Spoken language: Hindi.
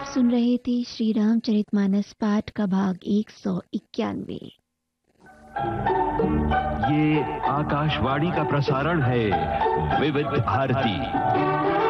आप सुन रहे थे श्री रामचरितमानस पाठ का भाग 191। ये आकाशवाणी का प्रसारण है विविध भारती।